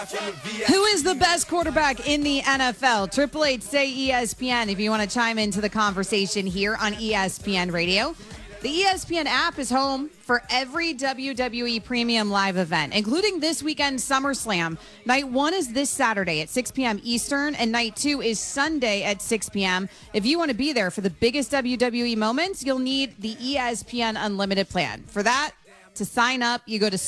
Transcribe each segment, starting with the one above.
Who is the best quarterback in the NFL? 888 say ESPN if you want to chime into the conversation here on ESPN Radio. The ESPN app is home for every WWE Premium Live event, including this weekend's SummerSlam. Night 1 is this Saturday at 6 p.m. Eastern, and Night 2 is Sunday at 6 p.m. If you want to be there for the biggest WWE moments, you'll need the ESPN Unlimited plan. For that, to sign up, you go to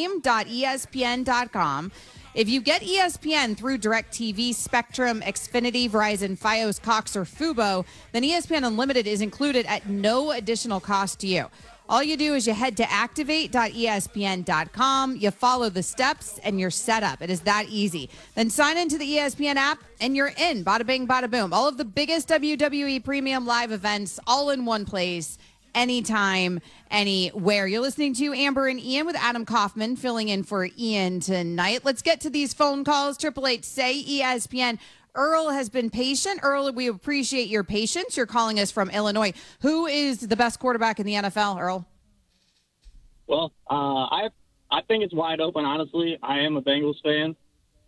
stream.espn.com. If you get ESPN through DirecTV, Spectrum, Xfinity, Verizon, Fios, Cox, or Fubo, then ESPN Unlimited is included at no additional cost to you. All you do is you head to activate.espn.com, you follow the steps, and you're set up. It is that easy. Then sign into the ESPN app, and you're in. Bada bing, bada boom. All of the biggest WWE Premium Live events all in one place. Anytime, anywhere. You're listening to Amber and Ian with Adam Kaufman filling in for Ian tonight. Let's get to these phone calls. 888 say ESPN. Earl has been patient. Earl, we appreciate your patience. You're calling us from Illinois. Who is the best quarterback in the NFL, Earl? Well, I think it's wide open, honestly. I am a Bengals fan.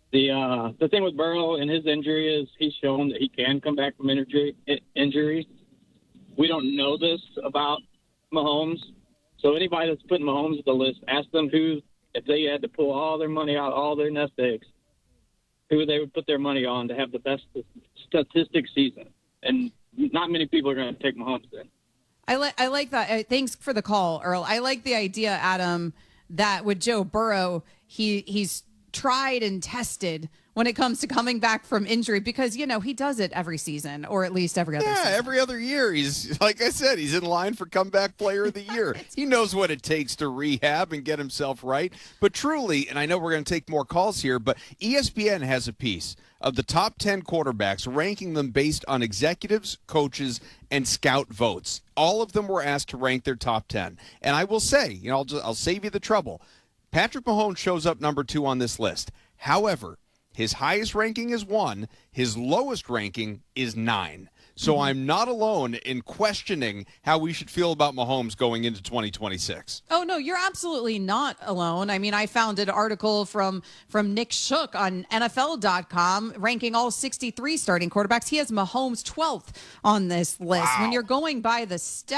The thing with Burrow and his injury is he's shown that he can come back from injury. We don't know this about Mahomes. So anybody that's putting Mahomes on the list, ask them if they had to pull all their money out, all their nest eggs, who they would put their money on to have the best statistic season. And not many people are going to take Mahomes then. I like that. Thanks for the call, Earl. I like the idea, Adam, that with Joe Burrow, he's tried and tested when it comes to coming back from injury because, he does it every season or at least every other season. Yeah, every other year. He's, like I said, he's in line for comeback player of the year. He knows what it takes to rehab and get himself right. But truly, and I know we're going to take more calls here, but ESPN has a piece of the top 10 quarterbacks, ranking them based on executives, coaches, and scout votes. All of them were asked to rank their top 10. And I will say, I'll save you the trouble. Patrick Mahomes shows up number 2 on this list. However, his highest ranking is 1. His lowest ranking is 9. So I'm not alone in questioning how we should feel about Mahomes going into 2026. Oh, no, you're absolutely not alone. I mean, I found an article from Nick Shook on NFL.com ranking all 63 starting quarterbacks. He has Mahomes 12th on this list. Wow. When you're going by the